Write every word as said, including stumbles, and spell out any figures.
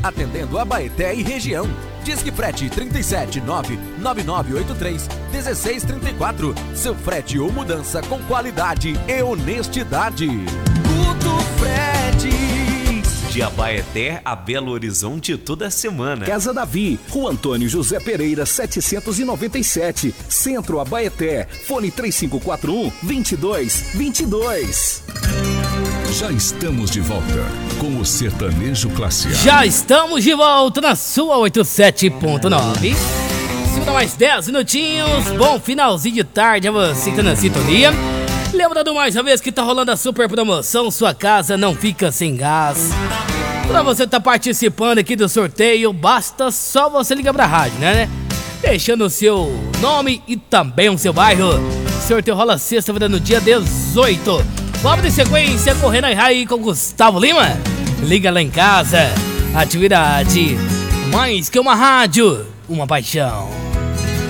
atendendo Abaeté e região. Disque frete trinta e sete nove nove nove oito três um seis três quatro. Seu frete ou mudança com qualidade e honestidade. Guto Fretes. De Abaeté a Belo Horizonte toda semana. Casa Davi, Rua Antônio José Pereira, setecentos e noventa e sete, Centro Abaeté. Fone três cinco quatro um, dois dois dois dois. Já estamos de volta com o Sertanejo Classe A. Já estamos de volta na sua oitenta e sete ponto nove. Segunda mais dez minutinhos. Bom finalzinho de tarde a você que tá na sintonia. Lembrando mais uma vez que tá rolando a super promoção. Sua casa não fica sem gás. Pra você tá participando aqui do sorteio, basta só você ligar pra rádio, né? Deixando o seu nome e também o seu bairro. O sorteio rola sexta-feira no dia dezoito. Vamos de sequência, correndo aí com Gustavo Lima. Liga lá em casa. Atividade mais que uma rádio, uma paixão.